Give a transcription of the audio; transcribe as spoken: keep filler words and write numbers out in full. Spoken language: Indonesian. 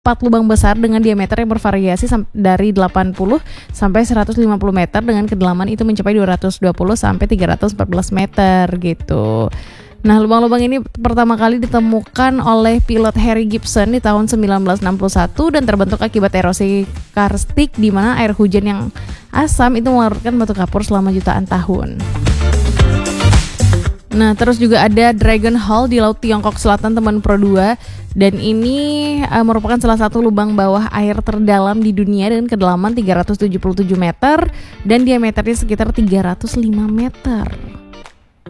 empat lubang besar dengan diameter yang bervariasi sam- dari delapan puluh sampai seratus lima puluh meter dengan kedalaman itu mencapai dua ratus dua puluh sampai tiga ratus empat belas meter gitu. Nah, lubang-lubang ini pertama kali ditemukan oleh pilot Harry Gibson di tahun sembilan belas enam puluh satu dan terbentuk akibat erosi karstik di mana air hujan yang asam itu melarutkan batu kapur selama jutaan tahun. Nah, terus juga ada Dragon Hole di Laut Tiongkok Selatan teman Pro dua dan ini uh, merupakan salah satu lubang bawah air terdalam di dunia dengan kedalaman tiga ratus tujuh puluh tujuh meter dan diameternya sekitar tiga ratus lima meter.